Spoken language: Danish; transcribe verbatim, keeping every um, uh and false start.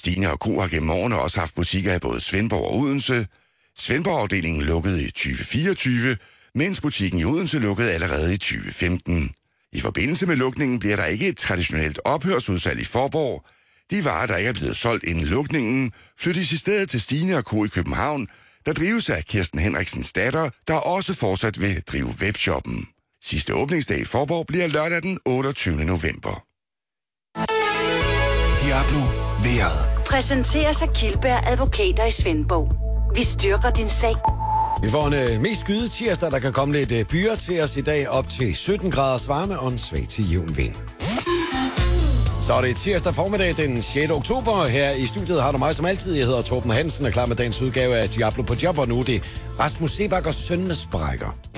Stine og Co. har gennem årene også haft butikker i både Svendborg og Odense. Svendborg-afdelingen lukkede i tyve fireogtyve, mens butikken i Odense lukkede allerede i tyve femten. I forbindelse med lukningen bliver der ikke et traditionelt ophørsudsalg i Faaborg. De varer, der ikke er blevet solgt inden lukningen, flyttes i stedet til Stine og Co. i København, der drives af Kirsten Henriksens datter, der også fortsat vil drive webshoppen. Sidste åbningsdag i Faaborg bliver lørdag den otteogtyvende november. Diablo vejret. Præsenteres af Kildberg Advokater i Svendborg. Vi styrker din sag. Vi får en uh, mest skyde tirsdag, der kan komme lidt uh, byer til os i dag op til sytten graders varme og en svag til jævn vind. Så er det tirsdag formiddag den sjette oktober. Her i studiet har du mig som altid. Jeg hedder Torben Hansen og klar med dagens udgave af Diablo på job, og nu er det Rasmus Sebak og Søn med sprækker.